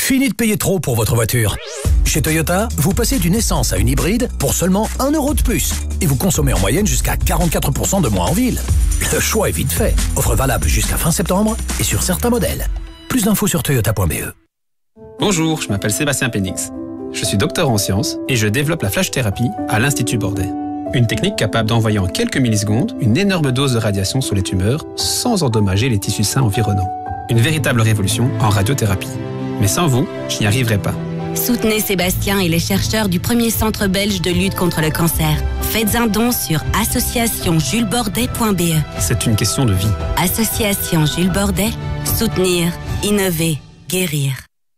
Fini de payer trop pour votre voiture. Chez Toyota, vous passez d'une essence à une hybride pour seulement 1 € de plus. Et vous consommez en moyenne jusqu'à 44% de moins en ville. Le choix est vite fait. Offre valable jusqu'à fin septembre et sur certains modèles. Plus d'infos sur toyota.be. Bonjour, je m'appelle Sébastien Pénix. Je suis docteur en sciences et je développe la flash-thérapie à l'Institut Bordet. Une technique capable d'envoyer en quelques millisecondes une énorme dose de radiation sur les tumeurs sans endommager les tissus sains environnants. Une véritable révolution en radiothérapie. Mais sans vous, je n'y arriverai pas. Soutenez Sébastien et les chercheurs du premier centre belge de lutte contre le cancer. Faites un don sur associationjulesbordet.be. C'est une question de vie. Association Jules Bordet. Soutenir, innover, guérir.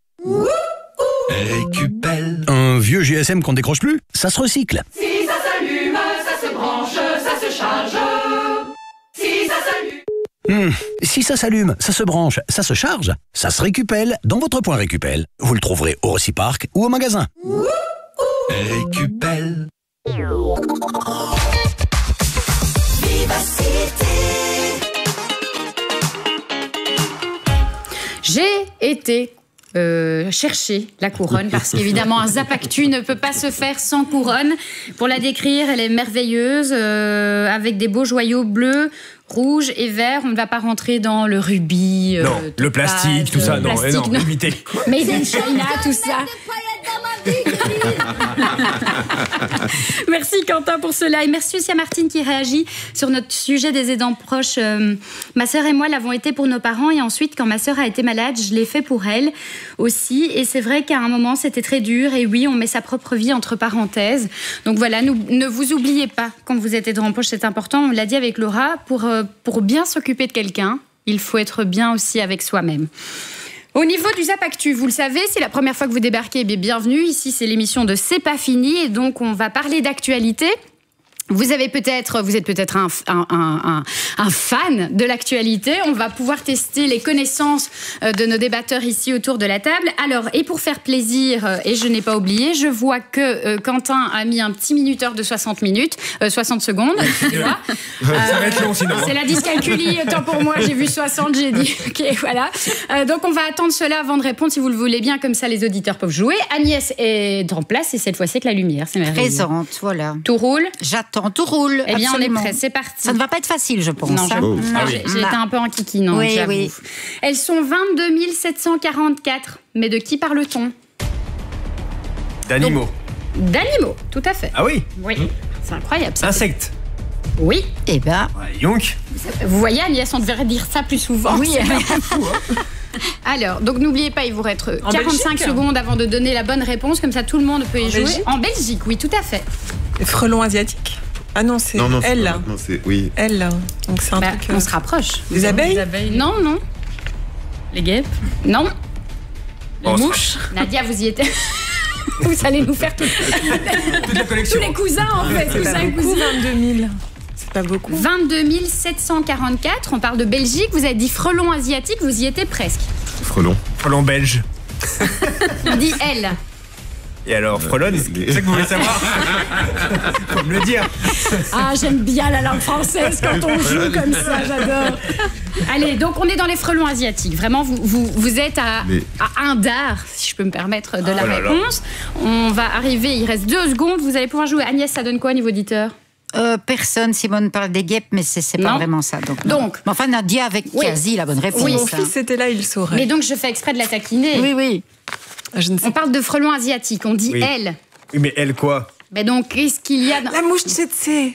Récupelle. Un vieux GSM qu'on décroche plus, ça se recycle. Si ça s'allume, ça se branche, ça se charge. Si ça s'allume. Si ça s'allume, ça se branche, ça se charge, ça se récupelle dans votre point Récupel. Vous le trouverez au Reciparc ou au magasin. Récupel. J'ai été chercher la couronne parce qu'évidemment un Zapactu ne peut pas se faire sans couronne. Pour la décrire, elle est merveilleuse avec des beaux joyaux bleus, rouges et verts. On ne va pas rentrer dans le rubis, non, le plastique, tout ça, non, évitez. Made in China, tout ça. Merci Quentin pour cela et merci aussi à Martine qui réagit sur notre sujet des aidants proches. Ma sœur et moi l'avons été pour nos parents et ensuite quand ma sœur a été malade je l'ai fait pour elle aussi et c'est vrai qu'à un moment c'était très dur et oui on met sa propre vie entre parenthèses donc voilà ne vous oubliez pas quand vous êtes aidant proche, c'est important, on l'a dit avec Laura, pour bien s'occuper de quelqu'un il faut être bien aussi avec soi-même. Au niveau du Zapactu, vous le savez, c'est la première fois que vous débarquez, bienvenue. Ici, c'est l'émission de C'est pas fini et donc on va parler d'actualité. Vous êtes peut-être un fan de l'actualité. On va pouvoir tester les connaissances de nos débatteurs ici autour de la table. Alors, et pour faire plaisir, et je n'ai pas oublié, je vois que Quentin a mis un petit minuteur de 60 secondes. Excusez-moi. Ça va être long sinon. C'est la dyscalculie, autant pour moi, j'ai vu 60, j'ai dit, ok, voilà. Donc on va attendre cela avant de répondre, si vous le voulez bien, comme ça les auditeurs peuvent jouer. Agnès est en place et cette fois-c'est que la lumière, c'est merveilleux. Présente, voilà. Tout roule. J'attends. Tout roule. Eh bien, absolument. on est prêt, c'est parti. Ça ne va pas être facile, je pense. Non, j'ai été un peu enquiquinante, oui, j'avoue. oui. Elles sont 22 744. Mais de qui parle-t-on? D'animaux. D'animaux, tout à fait. Ah oui? Oui, c'est incroyable. Ça. Insectes. Oui. Eh bien... Yonk. Vous voyez, Agnès, on devrait dire ça plus souvent. Oui, Alors, donc n'oubliez pas, il vous reste 45 Belgique, secondes avant de donner la bonne réponse, comme ça tout le monde peut y jouer. Belgique En Belgique, oui, tout à fait. Frelon asiatique. Ah non, c'est elle là. Non, c'est oui. Elle là. Donc c'est un truc. On se rapproche. Des abeilles. Non. Les guêpes. Non. Les mouches. Nadia, vous y étiez. Vous allez nous faire toute la collection. tous les cousins en fait. C'est pas beaucoup, 22 000. C'est pas beaucoup. 22 744. On parle de Belgique. Vous avez dit frelon asiatique. Vous y étiez presque. Frelon. Frelon belge. On dit elle. Et alors, frelonne, c'est ça que vous voulez savoir? Faut me le dire. Ah, j'aime bien la langue française quand on joue comme ça, j'adore. Allez, donc on est dans les frelons asiatiques. Vraiment, vous êtes à un dard, si je peux me permettre, de la réponse. On va arriver, il reste 2 secondes. Vous allez pouvoir jouer. Agnès, ça donne quoi niveau auditeur? Personne. Simone parle des guêpes, mais c'est pas vraiment ça. Donc, mais enfin, Nadia avec quasi la bonne réponse. Si mon fils était là, il saurait. Mais donc, je fais exprès de la taquiner. Oui. On parle de frelons asiatiques. On dit elle. Oui, mais elle quoi? Mais donc, qu'est-ce qu'il y a dans... La mouche tsetse.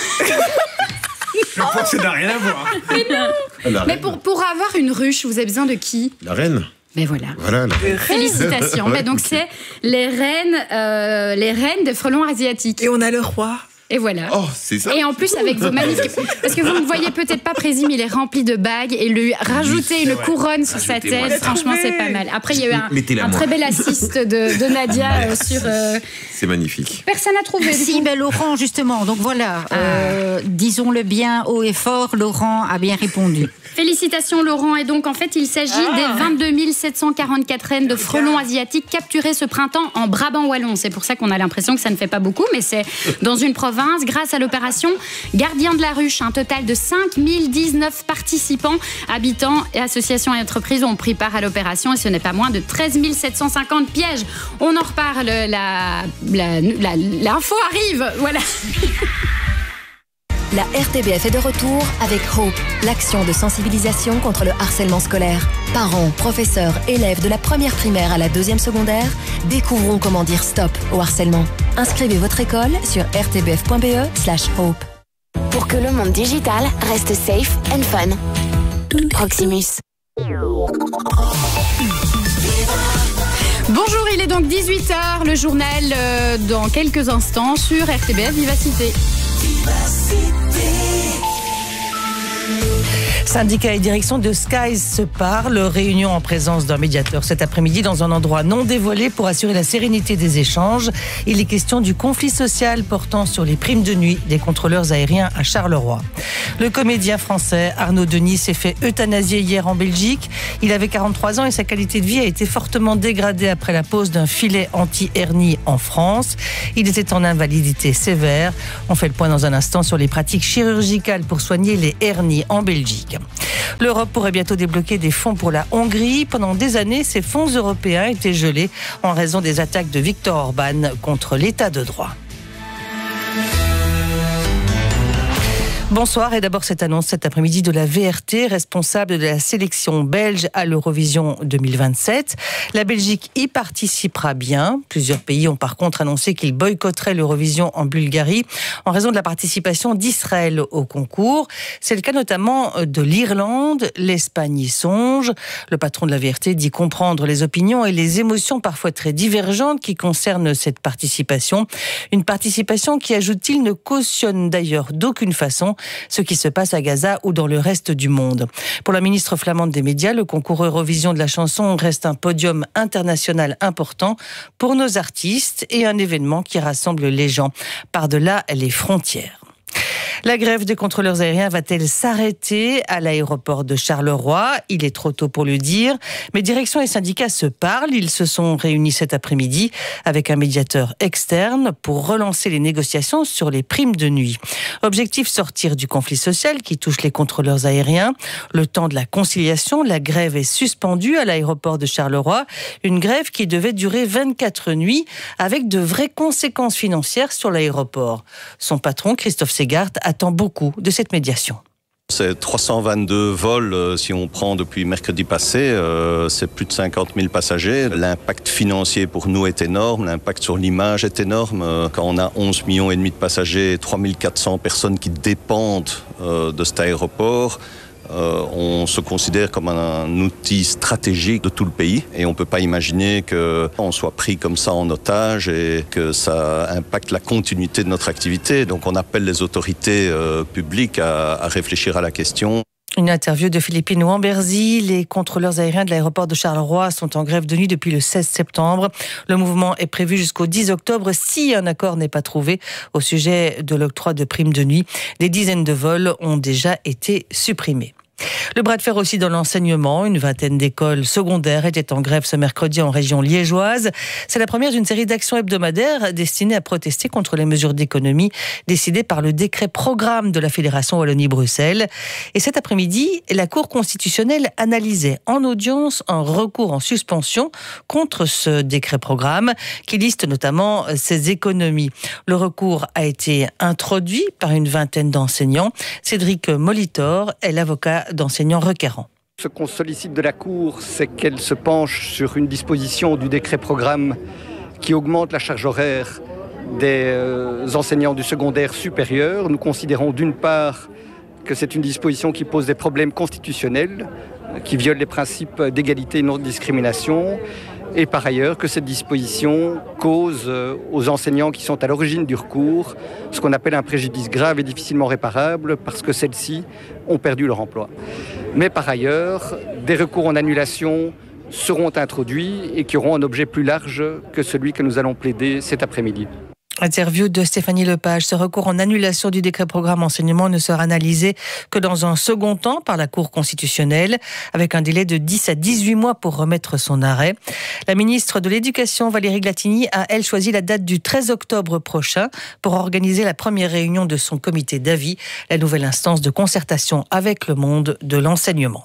Je pense que ça n'a rien à voir. Mais non. Mais pour avoir une ruche, vous avez besoin de qui? La reine. Mais voilà. Voilà. Félicitations. Ouais, Mais donc c'est les reines des frelons asiatiques. Et on a le roi. Et voilà. Oh, c'est ça. Et en plus avec vos magnifiques... Parce que vous ne voyez peut-être pas Prési, mais il est rempli de bagues et lui rajouter une couronne sur sa tête, franchement c'est pas mal. Après il y a eu un très bel assist de Nadia sur... C'est magnifique. Personne n'a trouvé. Si, ben Laurent justement. Donc voilà, disons-le bien haut et fort, Laurent a bien répondu. Félicitations Laurent. Et donc en fait il s'agit des 22 744 rennes de frelons asiatiques capturés ce printemps en Brabant wallon. C'est pour ça qu'on a l'impression que ça ne fait pas beaucoup, mais c'est dans une province. Grâce à l'opération Gardien de la Ruche, un total de 5019 participants, habitants et associations et entreprises ont pris part à l'opération et ce n'est pas moins de 13 750 pièges. On en reparle, l'info arrive, voilà. La RTBF est de retour avec Hope, l'action de sensibilisation contre le harcèlement scolaire. Parents, professeurs, élèves de la première primaire à la deuxième secondaire, découvrons comment dire stop au harcèlement. Inscrivez votre école sur rtbf.be/hope. Pour que le monde digital reste safe and fun. Proximus. Bonjour, il est donc 18h, le journal dans quelques instants sur RTBF Vivacité. Syndicats et direction de Skies se parlent, réunion en présence d'un médiateur cet après-midi dans un endroit non dévoilé pour assurer la sérénité des échanges. Il est question du conflit social portant sur les primes de nuit des contrôleurs aériens à Charleroi. Le comédien français Arnaud Denis s'est fait euthanasier hier en Belgique. Il avait 43 ans et sa qualité de vie a été fortement dégradée après la pose d'un filet anti-hernie en France. Il était en invalidité sévère. On fait le point dans un instant sur les pratiques chirurgicales pour soigner les hernies en Belgique. L'Europe pourrait bientôt débloquer des fonds pour la Hongrie. Pendant des années, ces fonds européens étaient gelés en raison des attaques de Viktor Orban contre l'état de droit. Bonsoir et d'abord cette annonce cet après-midi de la VRT, responsable de la sélection belge à l'Eurovision 2027. La Belgique y participera bien. Plusieurs pays ont par contre annoncé qu'ils boycotteraient l'Eurovision en Bulgarie en raison de la participation d'Israël au concours. C'est le cas notamment de l'Irlande. L'Espagne y songe. Le patron de la VRT dit comprendre les opinions et les émotions parfois très divergentes qui concernent cette participation. Une participation qui, ajoute-t-il, ne cautionne d'ailleurs d'aucune façon ce qui se passe à Gaza ou dans le reste du monde. Pour la ministre flamande des médias, le concours Eurovision de la chanson reste un podium international important pour nos artistes et un événement qui rassemble les gens par-delà les frontières. La grève des contrôleurs aériens va-t-elle s'arrêter à l'aéroport de Charleroi ? Il est trop tôt pour le dire, mais direction et syndicats se parlent. Ils se sont réunis cet après-midi avec un médiateur externe pour relancer les négociations sur les primes de nuit. Objectif, sortir du conflit social qui touche les contrôleurs aériens. Le temps de la conciliation, la grève est suspendue à l'aéroport de Charleroi. Une grève qui devait durer 24 nuits avec de vraies conséquences financières sur l'aéroport. Son patron, Christophe Segart, attend beaucoup de cette médiation. C'est 322 vols, si on prend depuis mercredi passé, c'est plus de 50 000 passagers. L'impact financier pour nous est énorme, l'impact sur l'image est énorme. Quand on a 11,5 millions de passagers, 3400 personnes qui dépendent de cet aéroport, on se considère comme un outil stratégique de tout le pays et on ne peut pas imaginer qu'on soit pris comme ça en otage et que ça impacte la continuité de notre activité. Donc on appelle les autorités publiques à réfléchir à la question. Une interview de Philippine Wamberzi. Les contrôleurs aériens de l'aéroport de Charleroi sont en grève de nuit depuis le 16 septembre. Le mouvement est prévu jusqu'au 10 octobre si un accord n'est pas trouvé au sujet de l'octroi de primes de nuit. Des dizaines de vols ont déjà été supprimés. Le bras de fer aussi dans l'enseignement. Une vingtaine d'écoles secondaires étaient en grève ce mercredi en région liégeoise. C'est la première d'une série d'actions hebdomadaires destinées à protester contre les mesures d'économie décidées par le décret programme de la Fédération Wallonie-Bruxelles. Et cet après-midi, la Cour constitutionnelle analysait en audience un recours en suspension contre ce décret programme qui liste notamment ces économies. Le recours a été introduit par une vingtaine d'enseignants. Cédric Molitor est l'avocat d'enseignants requérants. Ce qu'on sollicite de la Cour, c'est qu'elle se penche sur une disposition du décret programme qui augmente la charge horaire des enseignants du secondaire supérieur. Nous considérons d'une part que c'est une disposition qui pose des problèmes constitutionnels, qui viole les principes d'égalité et non de discrimination, et par ailleurs que cette disposition cause aux enseignants qui sont à l'origine du recours ce qu'on appelle un préjudice grave et difficilement réparable parce que celles-ci ont perdu leur emploi. Mais par ailleurs, des recours en annulation seront introduits et qui auront un objet plus large que celui que nous allons plaider cet après-midi. Interview de Stéphanie Lepage. Ce recours en annulation du décret programme enseignement ne sera analysé que dans un second temps par la Cour constitutionnelle, avec un délai de 10 à 18 mois pour remettre son arrêt. La ministre de l'Éducation, Valérie Glatini, a, elle, choisi la date du 13 octobre prochain pour organiser la première réunion de son comité d'avis, la nouvelle instance de concertation avec le monde de l'enseignement.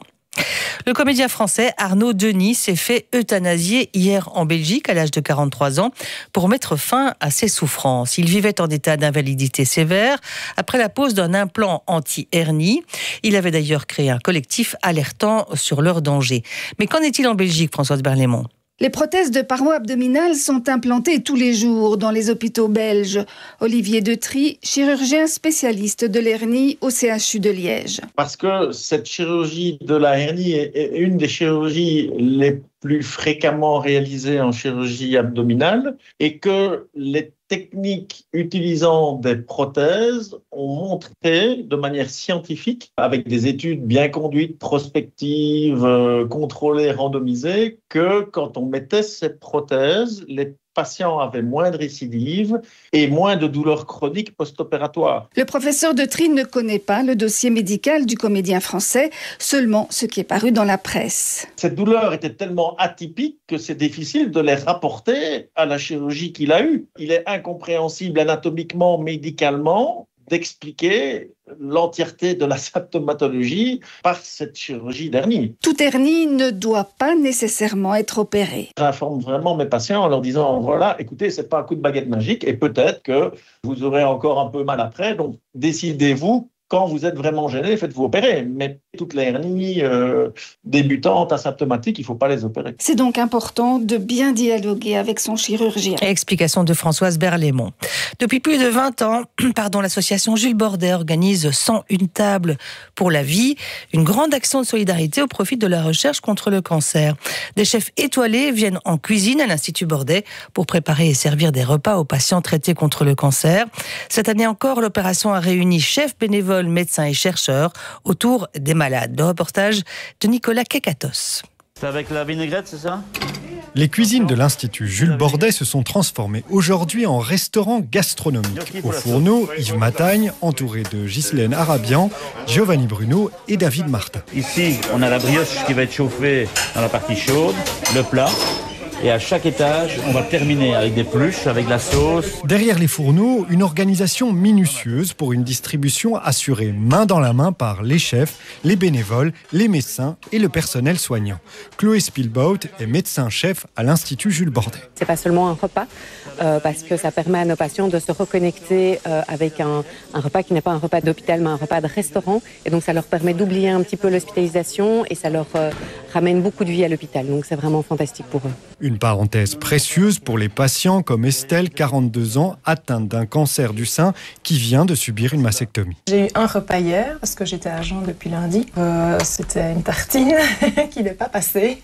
Le comédien français Arnaud Denis s'est fait euthanasier hier en Belgique à l'âge de 43 ans pour mettre fin à ses souffrances. Il vivait en état d'invalidité sévère après la pose d'un implant anti-hernie. Il avait d'ailleurs créé un collectif alertant sur leur danger. Mais qu'en est-il en Belgique, Françoise Berlaymont ? Les prothèses de parois abdominales sont implantées tous les jours dans les hôpitaux belges. Olivier Detry, chirurgien spécialiste de l'hernie au CHU de Liège. Parce que cette chirurgie de la hernie est une des chirurgies les plus fréquemment réalisées en chirurgie abdominale et que les techniques utilisant des prothèses ont montré de manière scientifique, avec des études bien conduites, prospectives, contrôlées, randomisées, que quand on mettait ces prothèses, les patients avaient moins de récidives et moins de douleurs chroniques post-opératoires. Le professeur Detry ne connaît pas le dossier médical du comédien français, seulement ce qui est paru dans la presse. Cette douleur était tellement atypique que c'est difficile de les rapporter à la chirurgie qu'il a eue. Il est incompréhensible anatomiquement, médicalement, d'expliquer l'entièreté de la symptomatologie par cette chirurgie d'hernie. Toute hernie ne doit pas nécessairement être opérée. J'informe vraiment mes patients en leur disant, voilà, écoutez, c'est pas un coup de baguette magique et peut-être que vous aurez encore un peu mal après, donc décidez-vous. Quand vous êtes vraiment gêné, faites-vous opérer. Mais toutes les hernies débutantes, asymptomatiques, il ne faut pas les opérer. C'est donc important de bien dialoguer avec son chirurgien. Explication de Françoise Berlaymont. Depuis plus de 20 ans, l'association Jules Bordet organise 101 tables pour la vie, une grande action de solidarité au profit de la recherche contre le cancer. Des chefs étoilés viennent en cuisine à l'Institut Bordet pour préparer et servir des repas aux patients traités contre le cancer. Cette année encore, l'opération a réuni chefs bénévoles, médecins et chercheurs autour des malades. Le reportage de Nicolas Kekatos. C'est avec la vinaigrette, c'est ça ? Les cuisines de l'Institut Jules Bordet se sont transformées aujourd'hui en restaurant gastronomique. Au fourneau, Yves Matagne, entouré de Ghislaine Arabian, Giovanni Bruno et David Martin. Ici, on a la brioche qui va être chauffée dans la partie chaude, le plat. Et à chaque étage, on va terminer avec des pluches, avec la sauce. Derrière les fourneaux, une organisation minutieuse pour une distribution assurée main dans la main par les chefs, les bénévoles, les médecins et le personnel soignant. Chloé Spielbaut est médecin-chef à l'Institut Jules Bordet. C'est pas seulement un repas, parce que ça permet à nos patients de se reconnecter avec un repas qui n'est pas un repas d'hôpital, mais un repas de restaurant. Et donc ça leur permet d'oublier un petit peu l'hospitalisation et ça leur ramène beaucoup de vie à l'hôpital. Donc c'est vraiment fantastique pour eux. Une parenthèse précieuse pour les patients comme Estelle, 42 ans, atteinte d'un cancer du sein qui vient de subir une mastectomie. J'ai eu un repas hier parce que j'étais à Jean depuis lundi. C'était une tartine qui n'est pas passée.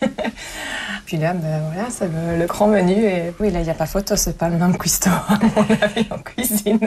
Puis là, voilà, c'est le grand menu. Et oui, là, il n'y a pas photo, c'est pas le même cuistot à mon avis en cuisine.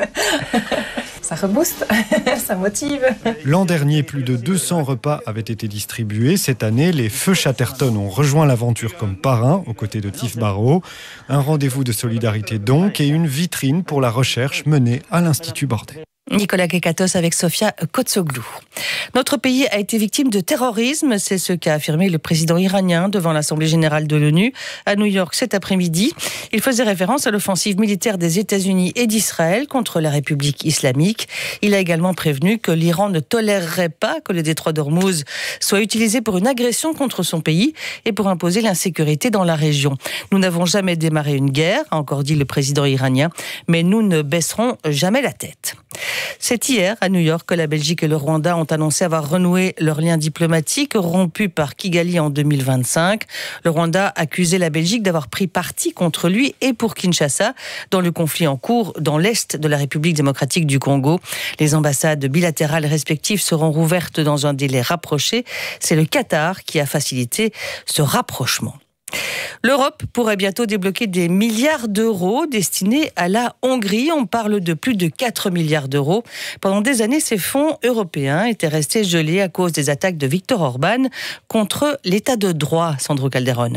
Ça rebooste, ça motive. L'an dernier, plus de 200 repas avaient été distribués. Cette année, les Feux Chatterton ont rejoint l'aventure comme parrains, aux côtés de Tiff Barrault. Un rendez-vous de solidarité donc et une vitrine pour la recherche menée à l'Institut Bordet. Nicolas Kekatos avec Sofia Kotsoglou. Notre pays a été victime de terrorisme, c'est ce qu'a affirmé le président iranien devant l'Assemblée générale de l'ONU à New York cet après-midi. Il faisait référence à l'offensive militaire des États-Unis et d'Israël contre la République islamique. Il a également prévenu que l'Iran ne tolérerait pas que le détroit d'Ormuz soit utilisé pour une agression contre son pays et pour imposer l'insécurité dans la région. Nous n'avons jamais démarré une guerre, a encore dit le président iranien, mais nous ne baisserons jamais la tête. C'est hier, à New York, que la Belgique et le Rwanda ont annoncé avoir renoué leurs liens diplomatiques rompus par Kigali en 2025. Le Rwanda accusait la Belgique d'avoir pris parti contre lui et pour Kinshasa dans le conflit en cours dans l'est de la République démocratique du Congo. Les ambassades bilatérales respectives seront rouvertes dans un délai rapproché. C'est le Qatar qui a facilité ce rapprochement. L'Europe pourrait bientôt débloquer des milliards d'euros destinés à la Hongrie. On parle de plus de 4 milliards d'euros. Pendant des années, ces fonds européens étaient restés gelés à cause des attaques de Viktor Orban contre l'état de droit, Sandro Calderone.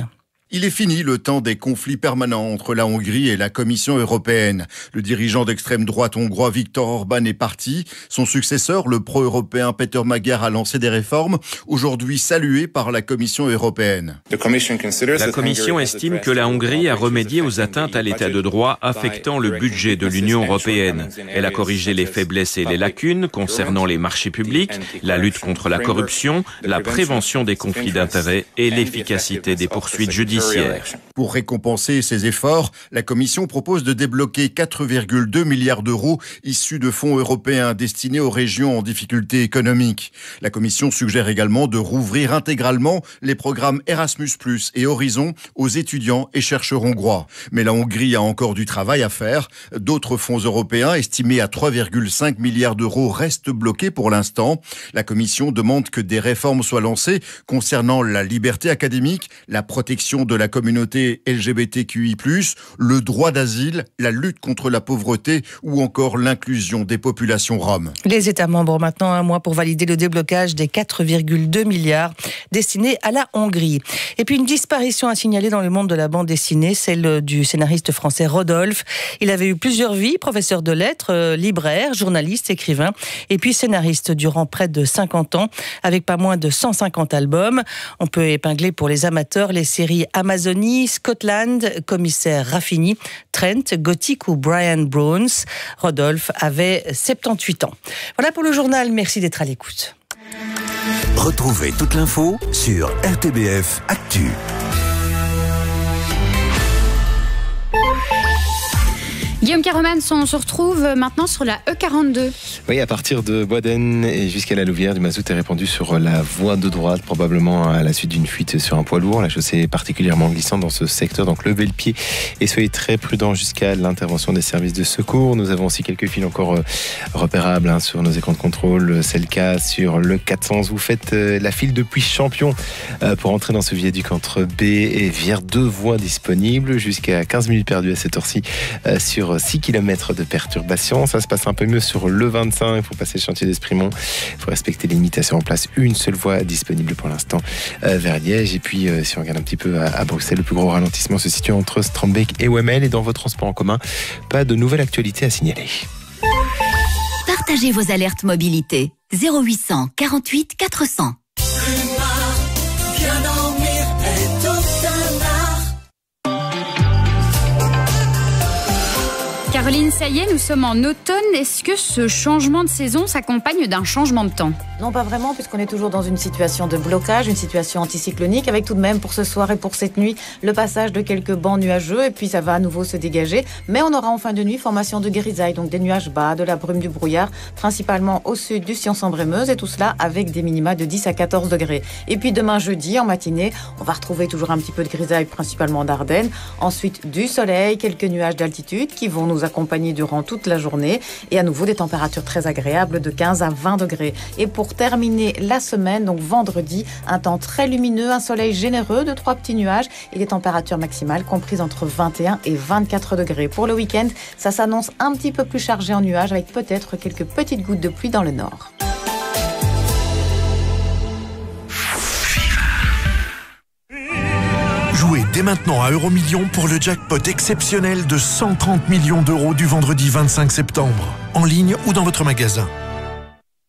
Il est fini le temps des conflits permanents entre la Hongrie et la Commission européenne. Le dirigeant d'extrême droite hongrois Viktor Orban est parti. Son successeur, le pro-européen Peter Magyar, a lancé des réformes, aujourd'hui saluées par la Commission européenne. La Commission estime que la Hongrie a remédié aux atteintes à l'état de droit affectant le budget de l'Union européenne. Elle a corrigé les faiblesses et les lacunes concernant les marchés publics, la lutte contre la corruption, la prévention des conflits d'intérêts et l'efficacité des poursuites judiciaires. Pour récompenser ces efforts, la Commission propose de débloquer 4,2 milliards d'euros issus de fonds européens destinés aux régions en difficulté économique. La Commission suggère également de rouvrir intégralement les programmes Erasmus+ et Horizon aux étudiants et chercheurs hongrois. Mais la Hongrie a encore du travail à faire. D'autres fonds européens, estimés à 3,5 milliards d'euros, restent bloqués pour l'instant. La Commission demande que des réformes soient lancées concernant la liberté académique, la protection de la communauté LGBTQI+, le droit d'asile, la lutte contre la pauvreté ou encore l'inclusion des populations roms. Les États membres ont maintenant un mois pour valider le déblocage des 4,2 milliards destinés à la Hongrie. Et puis une disparition à signaler dans le monde de la bande dessinée, celle du scénariste français Rodolphe. Il avait eu plusieurs vies, professeur de lettres, libraire, journaliste, écrivain et puis scénariste durant près de 50 ans avec pas moins de 150 albums. On peut épingler pour les amateurs les séries Amazonie, Scotland, Commissaire Raffini, Trent, Gothic ou Brian Browns. Rodolphe avait 78 ans. Voilà pour le journal, merci d'être à l'écoute. Retrouvez toute l'info sur RTBF Actu. Guillaume Caromane, on se retrouve maintenant sur la E42. Oui, à partir de Boisden et jusqu'à la Louvière, du mazout est répandu sur la voie de droite, probablement à la suite d'une fuite sur un poids lourd. La chaussée est particulièrement glissante dans ce secteur, donc levez le pied et soyez très prudents jusqu'à l'intervention des services de secours. Nous avons aussi quelques files encore repérables sur nos écrans de contrôle. C'est le cas sur le 400. Vous faites la file depuis Champion pour entrer dans ce viaduc entre B et Vierre. 2 voies disponibles, jusqu'à 15 minutes perdues à cette heure-ci sur 6 km de perturbation. Ça se passe un peu mieux sur le 25. Il faut passer le chantier d'Esprimont. Il faut respecter les limitations en place. Une seule voie disponible pour l'instant vers Liège. Et puis, si on regarde un petit peu à Bruxelles, le plus gros ralentissement se situe entre Strombeek et Wemmel. Et dans vos transports en commun, pas de nouvelle actualité à signaler. Partagez vos alertes mobilité. 0800 48 400. Caroline, ça y est, nous sommes en automne. Est-ce que ce changement de saison s'accompagne d'un changement de temps ? Non, pas vraiment, puisqu'on est toujours dans une situation de blocage, une situation anticyclonique, avec tout de même pour ce soir et pour cette nuit, le passage de quelques bancs nuageux, et puis ça va à nouveau se dégager. Mais on aura en fin de nuit formation de grisaille, donc des nuages bas, de la brume, du brouillard, principalement au sud du Sion-en-Brémeuse, et tout cela avec des minima de 10 à 14 degrés. Et puis demain jeudi, en matinée, on va retrouver toujours un petit peu de grisaille, principalement d'Ardennes. Ensuite, du soleil, quelques nuages d'altitude qui vont nous accompagner durant toute la journée, et à nouveau des températures très agréables de 15 à 20 degrés. Et pour terminer la semaine, donc vendredi, un temps très lumineux, un soleil généreux de 3 petits nuages et des températures maximales comprises entre 21 et 24 degrés. Pour le week-end, ça s'annonce un petit peu plus chargé en nuages avec peut-être quelques petites gouttes de pluie dans le nord. Jouez dès maintenant à Euromillions pour le jackpot exceptionnel de 130 millions d'euros du vendredi 25 septembre, en ligne ou dans votre magasin.